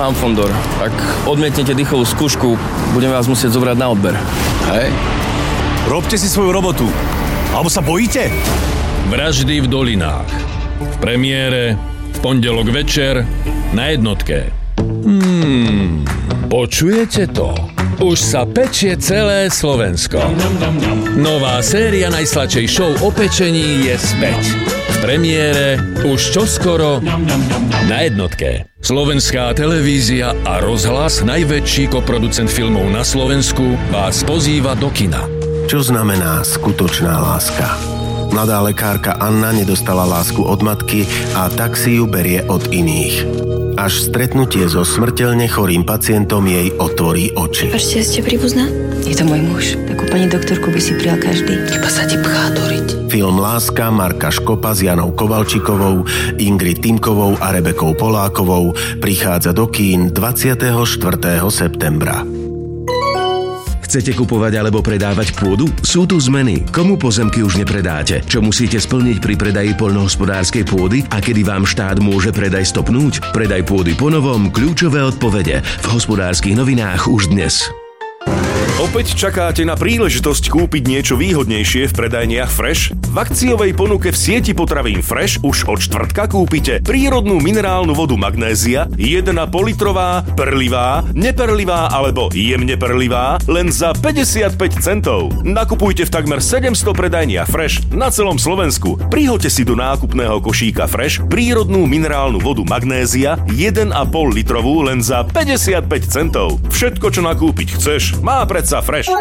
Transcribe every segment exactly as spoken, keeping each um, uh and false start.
Pán Fondor, ak odmietnete dýchovú skúšku, budeme vás musieť zobrať na odber. Hej? Robte si svoju robotu. Alebo sa bojíte? Vraždy v dolinách. V premiére, v pondelok večer, na jednotke. Hmm, počujete to? Už sa pečie celé Slovensko. Nová séria najsladšej show o pečení je späť. V premiére už čoskoro na jednotke. Slovenská televízia a rozhlas, najväčší koproducent filmov na Slovensku, vás pozýva do kina. Čo znamená skutočná láska? Mladá lekárka Anna nedostala lásku od matky a tak si ju berie od iných. Až stretnutie so smrteľne chorým pacientom jej otvorí oči. Ešte ste príbuzná? Je to môj muž. Takú pani doktorku by si prijal každý. Iba sa ti pchá doriť. Film Láska Marka Škopa s Janou Kovalčikovou, Ingrid Timkovou a Rebekou Polákovou prichádza do kín dvadsiateho štvrtého septembra. Chcete kupovať alebo predávať pôdu? Sú tu zmeny. Komu pozemky už nepredáte? Čo musíte splniť pri predaji poľnohospodárskej pôdy? A kedy vám štát môže predaj stopnúť? Predaj pôdy ponovom, kľúčové odpovede. V Hospodárskych novinách už dnes. Opäť čakáte na príležitosť kúpiť niečo výhodnejšie v predajniach Fresh? V akciovej ponuke v sieti potravín Fresh už od štvrtka kúpite prírodnú minerálnu vodu Magnézia jeden a pol litrová, perlivá, neperlivá alebo jemne perlivá len za päťdesiatpäť centov. Nakupujte v takmer sedemsto predajniach Fresh na celom Slovensku. Prihoďte si do nákupného košíka Fresh prírodnú minerálnu vodu Magnézia jeden a pol litrovú len za päťdesiatpäť centov. Všetko, čo nakúpiť chceš, má predsa Fresh.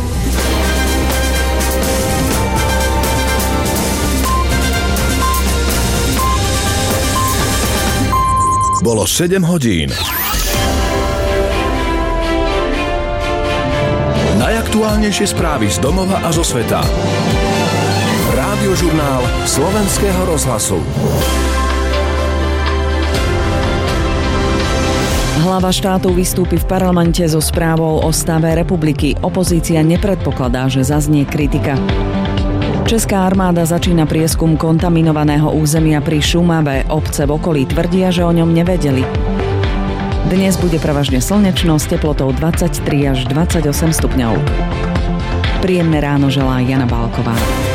Bolo sedem hodín. Najaktuálnejšie správy z domova a zo sveta. Rádiožurnál Slovenského rozhlasu. Hlava štátu vystúpi v parlamente so správou o stave republiky. Opozícia nepredpokladá, že zaznie kritika. Česká armáda začína prieskum kontaminovaného územia pri Šumave. Obce v okolí tvrdia, že o ňom nevedeli. Dnes bude prevažne slnečno s teplotou dvadsaťtri až dvadsaťosem stupňov. Príjemné ráno želá Jana Bálková.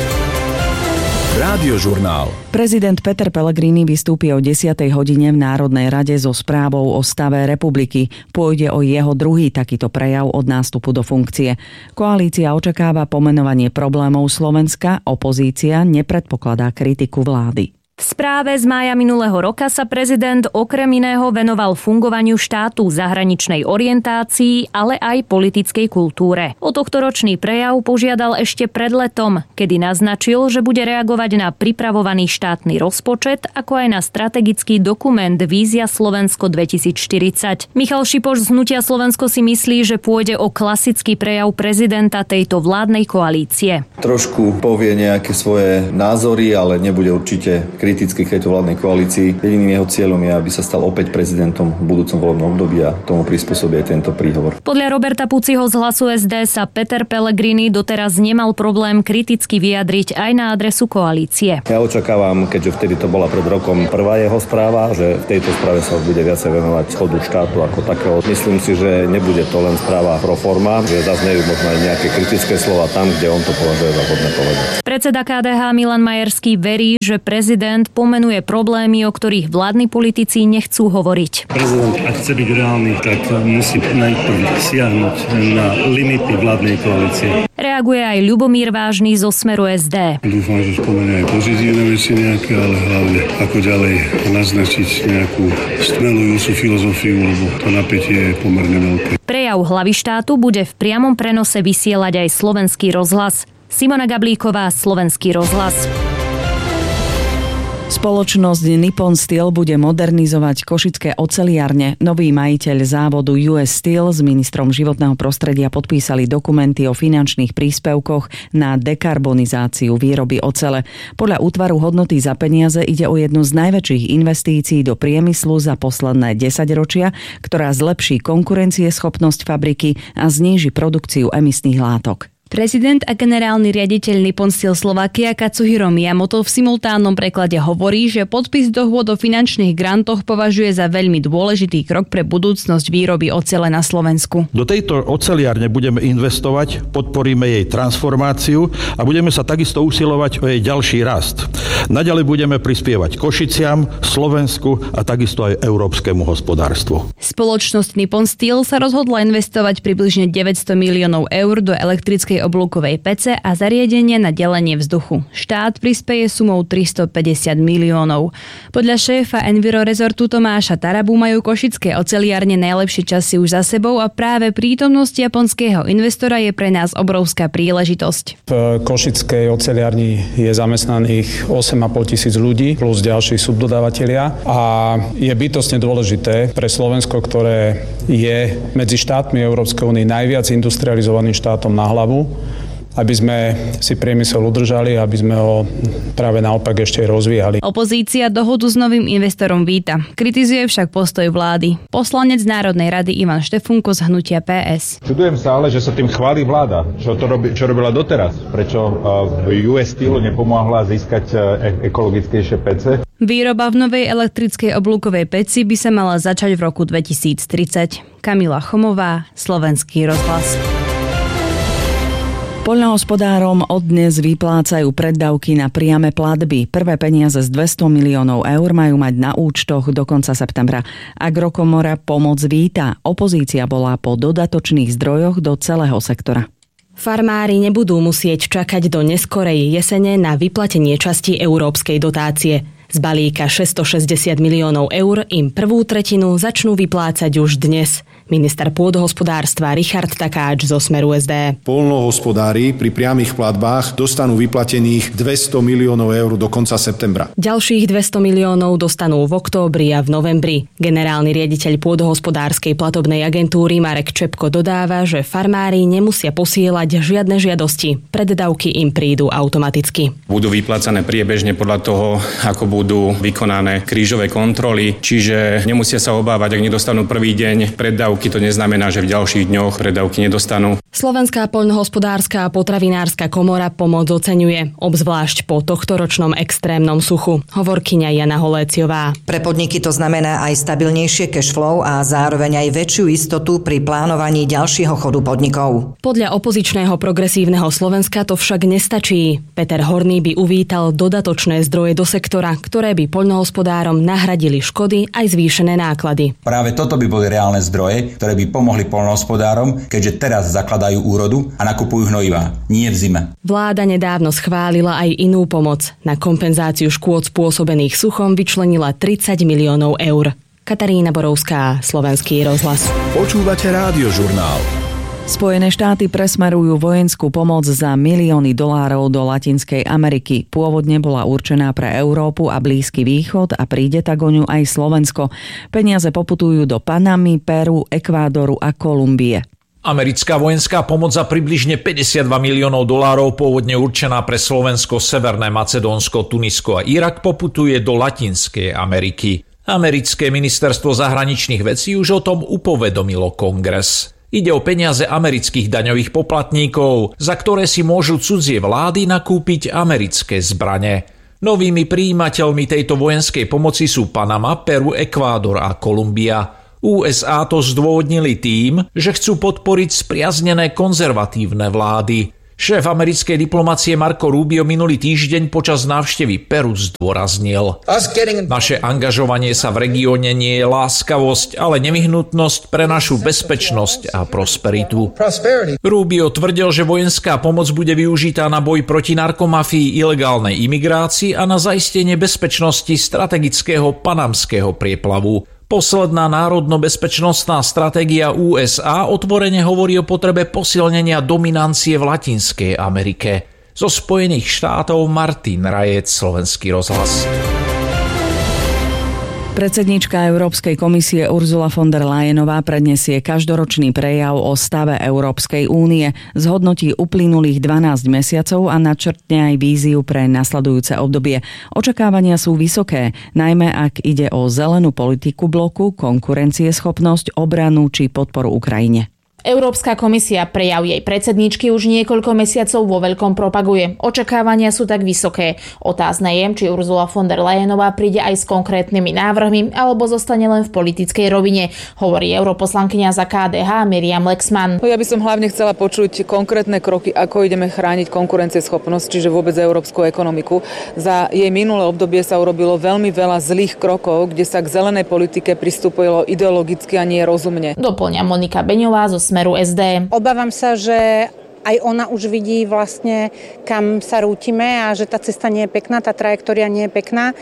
Rádiožurnál. Prezident Peter Pellegrini vystúpi o desiatej hodine v Národnej rade so správou o stave republiky. Pôjde o jeho druhý takýto prejav od nástupu do funkcie. Koalícia očakáva pomenovanie problémov Slovenska, opozícia nepredpokladá kritiku vlády. V správe z mája minulého roka sa prezident okrem iného venoval fungovaniu štátu, zahraničnej orientácii, ale aj politickej kultúre. O tohtoročný prejav požiadal ešte pred letom, kedy naznačil, že bude reagovať na pripravovaný štátny rozpočet, ako aj na strategický dokument Vízia Slovensko dvetisícštyridsať. Michal Šipoš z Hnutia Slovensko si myslí, že pôjde o klasický prejav prezidenta tejto vládnej koalície. Trošku povie nejaké svoje názory, ale nebude určite kriticky k tejto vládnej koalícii. Jediným jeho cieľom je, aby sa stal opäť prezidentom v budúcom volebnom období a tomu prispôsobí aj tento príhovor. Podľa Roberta Puciho z Hlasu es dé sa Peter Pellegrini doteraz nemal problém kriticky vyjadriť aj na adresu koalície. Ja očakávam, keďže vtedy to bola pred rokom prvá jeho správa, že v tejto správe sa bude viacej venovať chodu štátu ako takého. Myslím si, že nebude to len správa pro forma, že zaznejú možno aj nejaké kritické slova tam, kde on to považuje za vhodné povedať. Predseda ká dé há Milan Majerský verí, že prezident pomenuje problémy, o ktorých vládni politici nechcú hovoriť. Prezident, ak chce byť reálny, tak musí najprv siahnuť na limity vládnej koalície. Reaguje aj Ľubomír Vážny zo Smeru es dé. Dúfam, že spomenie aj pozitívne veci nejaké, ale hlavne ako ďalej naznačiť nejakú stmelujúcu filozofiu, lebo to napätie je pomerne veľké. Prejav hlavy štátu bude v priamom prenose vysielať aj Slovenský rozhlas. Simona Gablíková, Slovenský rozhlas. Spoločnosť Nippon Steel bude modernizovať košické oceliarne. Nový majiteľ závodu ú es Steel s ministrom životného prostredia podpísali dokumenty o finančných príspevkoch na dekarbonizáciu výroby ocele. Podľa útvaru hodnoty za peniaze ide o jednu z najväčších investícií do priemyslu za posledné desaťročia, ktorá zlepší konkurencieschopnosť fabriky a zníži produkciu emisných látok. Prezident a generálny riaditeľ Nippon Steel Slovakia Katsuhiro Miyamoto v simultánnom preklade hovorí, že podpis dohôd o finančných grantoch považuje za veľmi dôležitý krok pre budúcnosť výroby ocele na Slovensku. Do tejto oceliárne budeme investovať, podporíme jej transformáciu a budeme sa takisto usilovať o jej ďalší rast. Naďalej budeme prispievať Košiciam, Slovensku a takisto aj európskemu hospodárstvu. Spoločnosť Nippon Steel sa rozhodla investovať približne deväťsto miliónov eur do elektrickej oblúkovej pece a zariadenia na delenie vzduchu. Štát prispeje sumou tristopäťdesiat miliónov. Podľa šéfa Enviro Resortu Tomáša Tarabu majú košické oceliárne najlepšie časy už za sebou a práve prítomnosť japonského investora je pre nás obrovská príležitosť. V košickej oceliárni je zamestnaných osem a pol tisíc ľudí plus ďalší subdodávatelia a je bytostne dôležité pre Slovensko, ktoré je medzi štátmi Európskej únie najviac industrializovaným štátom na hlavu, aby sme si priemysel udržali, aby sme ho práve naopak ešte rozvíjali. Opozícia dohodu s novým investorom víta. Kritizuje však postoj vlády. Poslanec Národnej rady Ivan Štefunko z hnutia pé es. Čudujem sa ale, že sa tým chváli vláda. Čo, to robi, čo robila doteraz? Prečo v ú es Steel nepomáhla získať ekologickejšie pece? Výroba v novej elektrickej oblúkovej peci by sa mala začať v roku dvetisíctridsať. Kamila Chomová, Slovenský rozhlas. Poľnohospodárom od dnes vyplácajú preddavky na priame platby. Prvé peniaze z dvesto miliónov eur majú mať na účtoch do konca septembra. Agrokomora pomoc víta. Opozícia bola po dodatočných zdrojoch do celého sektora. Farmári nebudú musieť čakať do neskorej jesene na vyplatenie časti európskej dotácie. Z balíka šesťstošesťdesiat miliónov eur im prvú tretinu začnú vyplácať už dnes. Minister pôdohospodárstva Richard Takáč zo Smeru es dé. Poľnohospodári pri priamych platbách dostanú vyplatených dvesto miliónov eur do konca septembra. Ďalších dvesto miliónov dostanú v októbri a v novembri. Generálny riaditeľ pôdohospodárskej platobnej agentúry Marek Čepko dodáva, že farmári nemusia posielať žiadne žiadosti. Preddavky im prídu automaticky. Budú vyplácané priebežne podľa toho, ako budú vykonané krížové kontroly, čiže nemusia sa obávať, ak nedostanú prvý deň preddavky, to neznamená, že v ďalších dňoch preddavky nedostanú. Slovenská poľnohospodárska a potravinárska komora pomoc oceňuje, obzvlášť po tohtoročnom extrémnom suchu. Hovorkyňa Jana Holéciová. Pre podniky to znamená aj stabilnejšie cash flow a zároveň aj väčšiu istotu pri plánovaní ďalšieho chodu podnikov. Podľa opozičného Progresívneho Slovenska to však nestačí. Peter Horný by uvítal dodatočné zdroje do sektora, ktoré by poľnohospodárom nahradili škody aj zvýšené náklady. Práve toto by boli reálne zdroje, ktoré by pomohli poľnohospodárom, keďže teraz zakladajú úrodu a nakupujú hnojivá, nie v zime. Vláda nedávno schválila aj inú pomoc. Na kompenzáciu škôd spôsobených suchom vyčlenila tridsať miliónov eur. Katarína Borovská, Slovenský rozhlas. Počúvate Rádiožurnál. Spojené štáty presmerujú vojenskú pomoc za milióny dolárov do Latinskej Ameriky. Pôvodne bola určená pre Európu a Blízky východ a príde tak o ňu aj Slovensko. Peniaze poputujú do Panamy, Peru, Ekvádoru a Kolumbie. Americká vojenská pomoc za približne päťdesiatdva miliónov dolárov, pôvodne určená pre Slovensko, Severné Macedónsko, Tunisko a Irak, poputuje do Latinskej Ameriky. Americké ministerstvo zahraničných vecí už o tom upovedomilo Kongres. Ide o peniaze amerických daňových poplatníkov, za ktoré si môžu cudzie vlády nakúpiť americké zbrane. Novými prijímateľmi tejto vojenskej pomoci sú Panama, Peru, Ekvádor a Kolumbia. ú es á to zdôvodnili tým, že chcú podporiť spriaznené konzervatívne vlády. Šéf americkej diplomacie Marco Rubio minulý týždeň počas návštevy Peru zdôraznil: naše angažovanie sa v regióne nie je láskavosť, ale nevyhnutnosť pre našu bezpečnosť a prosperitu. Rubio tvrdil, že vojenská pomoc bude využitá na boj proti narkomafii, ilegálnej imigrácii a na zaistenie bezpečnosti strategického panamského prieplavu. Posledná národno-bezpečnostná stratégia ú es á otvorene hovorí o potrebe posilnenia dominancie v Latinskej Amerike. Zo Spojených štátov Martin Rajec, Slovenský rozhlas. Predsedníčka Európskej komisie Ursula von der Leyenová predniesie každoročný prejav o stave Európskej únie, zhodnotí uplynulých dvanásť mesiacov a načrtne aj víziu pre nasledujúce obdobie. Očakávania sú vysoké, najmä ak ide o zelenú politiku bloku, konkurencieschopnosť, obranu či podporu Ukrajine. Európska komisia prejav jej predsedníčky už niekoľko mesiacov vo veľkom propaguje. Očakávania sú tak vysoké. Otázne je, či Ursula von der Leyenová príde aj s konkrétnymi návrhmi, alebo zostane len v politickej rovine, hovorí europoslankyňa za ká dé há Miriam Lexman. Ja by som hlavne chcela počuť konkrétne kroky, ako ideme chrániť konkurencieschopnosť, čiže vôbec európsku ekonomiku. Za jej minulé obdobie sa urobilo veľmi veľa zlých krokov, kde sa k zelenej politike pristupujelo ideologicky a nie rozumne. Doplňa Monika Beňová zo Smeru es dé. Obávam sa, že aj ona už vidí vlastne, kam sa rútime a že tá cesta nie je pekná, tá trajektória nie je pekná.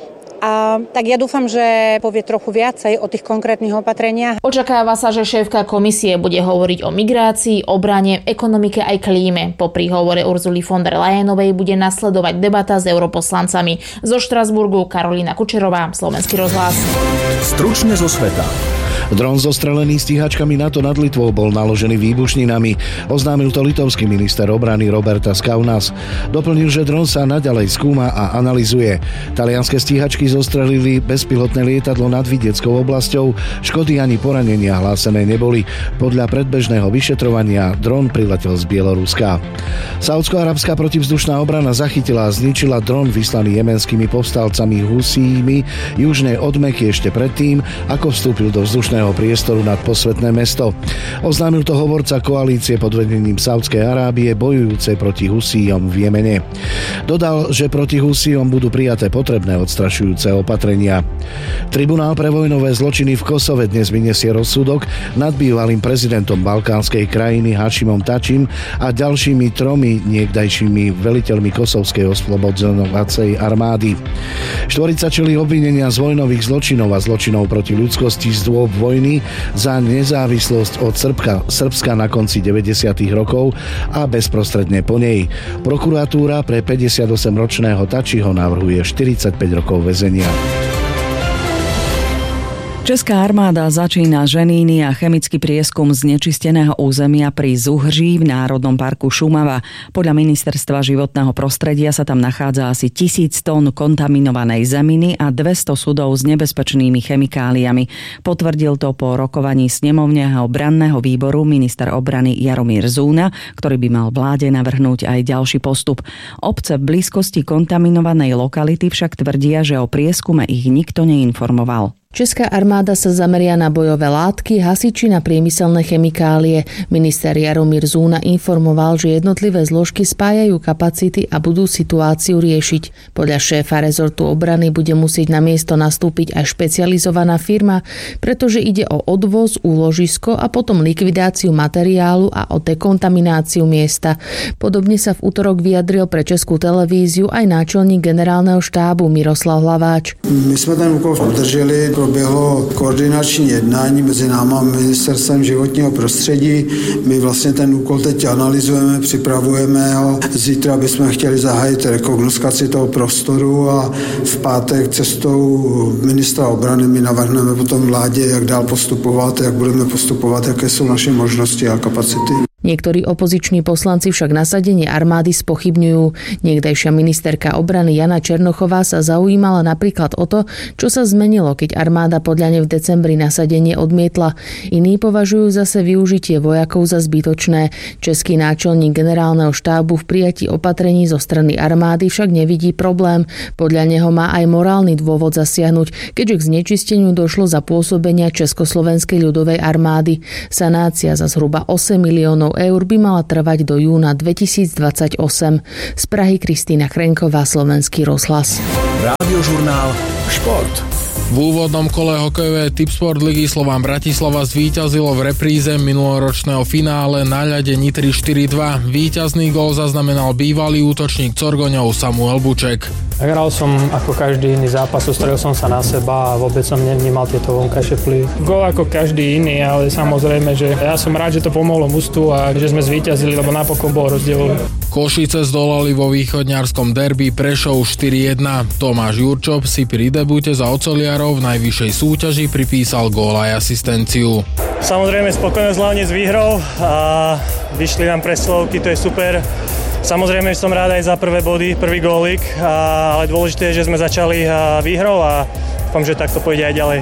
A tak ja dúfam, že povie trochu viacej o tých konkrétnych opatreniach. Očakáva sa, že šéfka komisie bude hovoriť o migrácii, obrane, ekonomike aj klíme. Po príhovore Ursuly von der Leyenovej bude nasledovať debata s europoslancami. Zo Štrasburgu Karolína Kučerová, Slovenský rozhlas. Stručne zo sveta. Dron zostrelený stíhačkami NATO nad Litvou bol naložený výbušninami. Oznámil to litovský minister obrany Robertas Kaunas. Doplnil, že dron sa naďalej skúma a analyzuje. Talianske stíhačky zostrelili bezpilotné lietadlo nad vidieckou oblasťou. Škody ani poranenia hlásené neboli. Podľa predbežného vyšetrovania dron priletel z Bieloruska. Saúdsko-arabská protivzdušná obrana zachytila a zničila dron vyslaný jemenskými povstalcami Husími južnej od Meky ešte predtým, ako vstúpil do vzdušného priestoru nad posvätné mesto. Oznámil to hovorca koalície pod vedením Saúdskej Arábie bojujúcej proti Husíjom v Jemene. Dodal, že proti Husíjom budú prijaté potrebné odstrašujúce opatrenia. Tribunál pre vojnové zločiny v Kosove dnes vyniesie rozsudok nad bývalým prezidentom balkánskej krajiny Hašimom Tačim a ďalšími tromi niekdajšími veliteľmi kosovskej oslobodzovacej armády. Štvorica čelí obvinenia z vojnových zločinov a zločinov proti ľudskosti z dôb vojny za nezávislosť od Srbka, Srbska na konci deväťdesiatych rokov a bezprostredne po nej. Prokuratúra pre päťdesiatosemročného Tačiho navrhuje štyridsaťpäť rokov väzenia. Česká armáda začína ženíny a chemický prieskum znečisteného územia pri Zuhří v Národnom parku Šumava. Podľa ministerstva životného prostredia sa tam nachádza asi tisíc tón kontaminovanej zeminy a dvesto sudov s nebezpečnými chemikáliami. Potvrdil to po rokovaní snemovného obranného výboru minister obrany Jaromír Zúna, ktorý by mal vláde navrhnúť aj ďalší postup. Obce v blízkosti kontaminovanej lokality však tvrdia, že o prieskume ich nikto neinformoval. Česká armáda sa zameria na bojové látky, hasiči na priemyselné chemikálie. Minister Jaromír Zúna informoval, že jednotlivé zložky spájajú kapacity a budú situáciu riešiť. Podľa šéfa rezortu obrany bude musieť na miesto nastúpiť aj špecializovaná firma, pretože ide o odvoz, úložisko a potom likvidáciu materiálu a o dekontamináciu miesta. Podobne sa v útorok vyjadril pre Českú televíziu aj náčelník generálneho štábu Miroslav Hlaváč. My sme ten úkol udrželi. Proběhlo koordinační jednání mezi náma a ministerstvem životního prostředí. My vlastně ten úkol teď analyzujeme, připravujeme ho. Zítra bychom chtěli zahájit rekognoskaci toho prostoru a v pátek cestou ministra obrany my navrhneme potom vládě, jak dál postupovat, jak budeme postupovat, jaké jsou naše možnosti a kapacity. Niektorí opoziční poslanci však nasadenie armády spochybňujú. Niekdajšia ministerka obrany Jana Černochová sa zaujímala napríklad o to, čo sa zmenilo, keď armáda podľa nej v decembri nasadenie odmietla. Iní považujú zase využitie vojakov za zbytočné. Český náčelník generálneho štábu v prijatí opatrení zo strany armády však nevidí problém. Podľa neho má aj morálny dôvod zasiahnuť, keďže k znečisteniu došlo za pôsobenia Československej ľudovej armády. Sanácia za zhruba osem miliónov eur by mala trvať do júna dvetisícdvadsaťosem. Z Prahy Kristýna Chrenková, Slovenský rozhlas. Rádiožurnál Šport. V úvodnom kole hokejovej Tipsport ligy Slovan Bratislava zvíťazilo v repríze minuloročného finále na ľade Nitry štyri dva. Víťazný gól zaznamenal bývalý útočník Corgoňov Samuel Buček. Hral som ako každý iný zápas, sústredil som sa na seba a vôbec som nevnímal tieto vonkajšie vplyvy. Gól ako každý iný, ale samozrejme, že ja som rád, že to pomohlo mužstvu a že sme zvíťazili, lebo napokon bol rozdiel. Košice zdolali vo východňarskom derby Prešov štyri jedna. Tomáš Jurčo si pri debute za oceliarov v najvyššej súťaži pripísal gól aj asistenciu. Samozrejme spokojnosť hlavne s výhrou a vyšli nám presilovky, to je super. Samozrejme som rád aj za prvé body, prvý gólik, ale dôležité je, že sme začali výhrou a dúfam, že takto pôjde aj ďalej.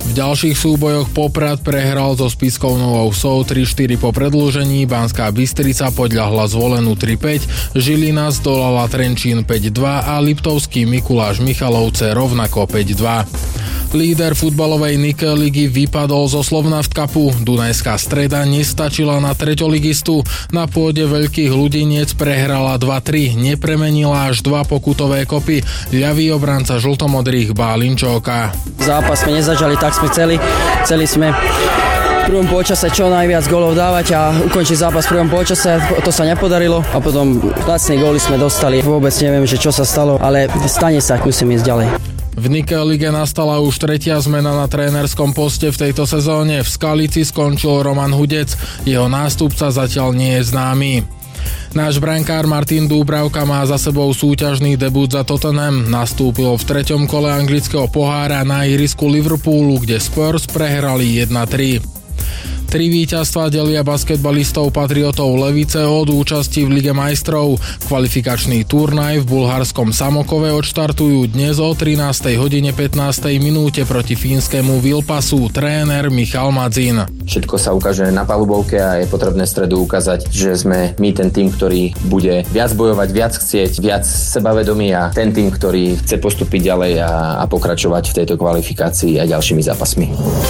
V ďalších súbojoch Poprad prehral so Spiskou Novou Vsou tri štyri po predĺžení, Banská Bystrica podľahla Zvolenu tri päť, Žilina zdolala Trenčín päť dva a Liptovský Mikuláš Michalovce rovnako päť dva. Líder futbalovej Nike ligy vypadol zo Slovnaft Cupu. Dunajská Streda nestačila na treťoligistu. Na pôde Veľkých Ľudiniec prehrala dva tri, nepremenila až dva pokutové kopy. Ľavý obranca žltomodrých Bálinčovka. Zápas sme nezačali, tak sme chceli. Chceli sme v prvom polčase čo najviac gólov dávať a ukončiť zápas v prvom polčase. To sa nepodarilo a potom lacné góly sme dostali. Vôbec neviem, že čo sa stalo, ale stane sa, musím ísť ďalej. V Nike lige nastala už tretia zmena na trénerskom poste v tejto sezóne. V Skalici skončil Roman Hudec, jeho nástupca zatiaľ nie je známy. Náš brankár Martin Dúbravka má za sebou súťažný debut za Tottenham. Nastúpil v treťom kole anglického pohára na ihrisku Liverpoolu, kde Spurs prehrali jedna tri. Tri víťazstvá delia basketbalistov Patriotov Levice od účasti v Lige majstrov. Kvalifikačný turnaj v bulharskom Samokove odštartujú dnes o trinástej hodine pätnástej minúte proti fínskemu Vilpasu. Tréner Michal Madzin. Všetko sa ukáže na palubovke a je potrebné v stredu ukázať, že sme my ten tým, ktorý bude viac bojovať, viac chcieť, viac sebavedomý a ten tým, ktorý chce postúpiť ďalej a, a pokračovať v tejto kvalifikácii a ďalšími zápasmi.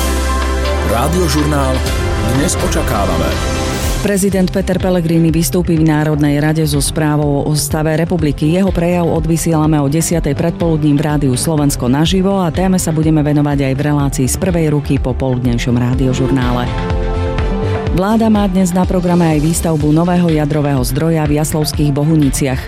Rádiožurnál dnes očakávame. Prezident Peter Pellegrini vystúpi v Národnej rade so správou o stave republiky. Jeho prejav odvysielame o desiatej predpoludním v Rádiu Slovensko naživo a téme sa budeme venovať aj v relácii z prvej ruky po poludnejšom rádiožurnále. Vláda má dnes na programe aj výstavbu nového jadrového zdroja v Jaslovských Bohuniciach.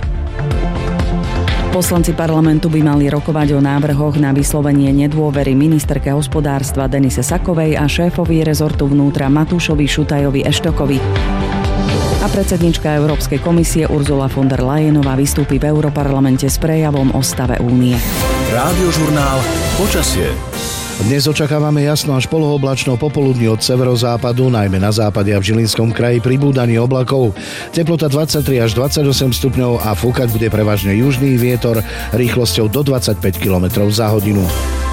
Poslanci parlamentu by mali rokovať o návrhoch na vyslovenie nedôvery ministerke hospodárstva Denise Sakovej a šéfovi rezortu vnútra Matúšovi Šutajovi Eštokovi. A predsednička Európskej komisie Ursula von der Leyenová vystúpi v Europarlamente s prejavom o stave únie. Rádiožurnál počasie. Dnes očakávame jasno až polooblačno popoludní od severozápadu, najmä na západe a v Žilinskom kraji pribúdanie oblakov. Teplota dvadsaťtri až dvadsaťosem stupňov a fúkať bude prevažne južný vietor rýchlosťou do dvadsaťpäť kilometrov za hodinu.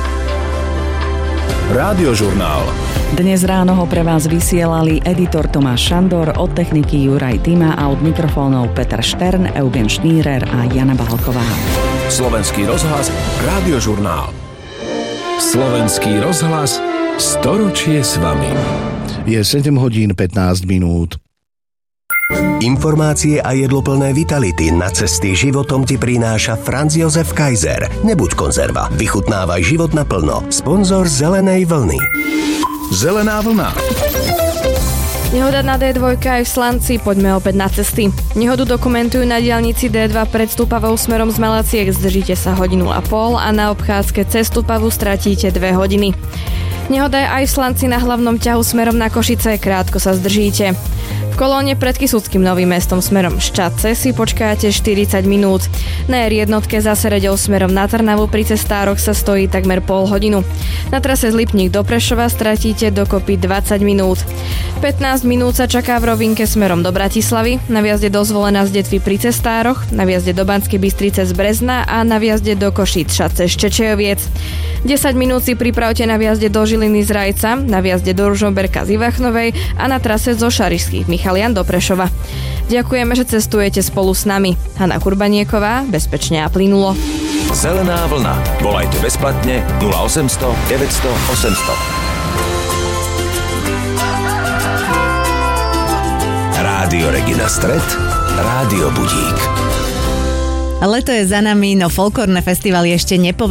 Rádiožurnál. Dnes ráno ho pre vás vysielali editor Tomáš Šandor, od techniky Juraj Tima a od mikrofónov Peter Štern, Eugen Šnírer a Jana Balková. Slovenský rozhlas, Rádiožurnál. Slovenský rozhlas, storočie s vami. Je sedem hodín pätnásť minút. Informácie a jedloplné vitality na cesty životom ti prináša Franz Josef Kaiser. Nebuď konzerva, vychutnávaj život naplno. Sponzor Zelenej vlny. Zelená vlna. Nehoda na dé dva aj v Slanci, poďme opäť na cesty. Nehodu dokumentujú na diaľnici dé dva pred Stupavou smerom z Malaciek, zdržíte sa hodinu a pol a na obchádzke cez Stupavu stratíte dve hodiny. Nehoda je aj v Slanci na hlavnom ťahu smerom na Košice, krátko sa zdržíte. V kolóne pred Kysuckým Novým Mestom smerom Ščadce si počkáte štyridsať minút. Na er jednotke za Sereďou smerom na Trnavu pri cestároch sa stojí takmer pol hodinu. Na trase z Lipník do Prešova stratíte dokopy dvadsať minút. pätnásť minút sa čaká v rovinke smerom do Bratislavy, na vjazde do Zvolena z Detvy pri cestároch, na vjazde do Banskej Bystrice z Brezna a na vjazde do Košíc Šatce z Čečejoviec. desať minút si pripravte na vjazde do Žiliny z Rajca, na vjazde do Ružomberka z Ivachnovej a na trase zo Šarišských Michalian do Prešova. Ďakujeme, že cestujete spolu s nami. Hanna Kurbanieková, bezpečne a plynulo. Zelená vlna. Volajte bezplatne nula osemsto deväťsto osemsto. Rádio Regina Stred, Rádio Budík. Leto je za nami, no folklórne festivaly ešte nepovedali.